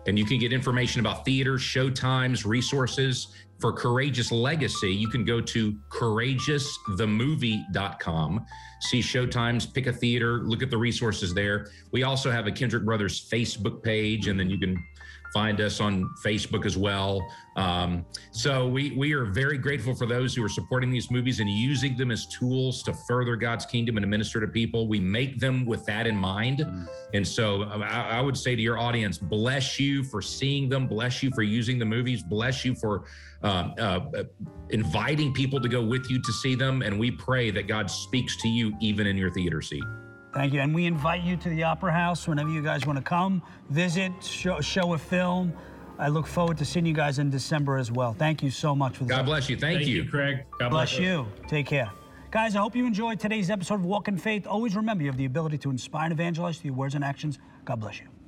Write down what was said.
And you can get information about theaters, showtimes, resources. For Courageous Legacy, you can go to courageousthemovie.com, see showtimes, pick a theater, look at the resources there. We also have a Kendrick Brothers Facebook page, and then you can find us on Facebook as well. So we are very grateful for those who are supporting these movies and using them as tools to further God's kingdom and to minister to people. We make them with that in mind. And so I would say to your audience, bless you for seeing them, bless you for using the movies, bless you for inviting people to go with you to see them. And we pray that God speaks to you even in your theater seat. Thank you. And we invite you to the Opera House whenever you guys want to come, visit, show a film. I look forward to seeing you guys in December as well. Thank you so much for this. God bless you. Thank you, Craig. God bless you. Take care. Guys, I hope you enjoyed today's episode of Walk in Faith. Always remember, you have the ability to inspire and evangelize through your words and actions. God bless you.